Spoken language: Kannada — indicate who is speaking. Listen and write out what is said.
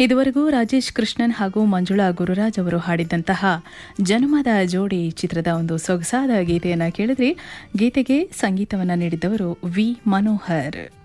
Speaker 1: ಇದುವರೆಗೂ ರಾಜೇಶ್ ಕೃಷ್ಣನ್ ಹಾಗೂ ಮಂಜುಳಾ ಗುರುರಾಜ್ ಅವರು ಹಾಡಿದಂತಹ ಜನ್ಮದ ಜೋಡಿ ಚಿತ್ರದ ಒಂದು ಸೊಗಸಾದ ಗೀತೆಯನ್ನು ಕೇಳಿದ್ರಿ. ಗೀತೆಗೆ ಸಂಗೀತವನ್ನು ನೀಡಿದವರು ವಿ ಮನೋಹರ್.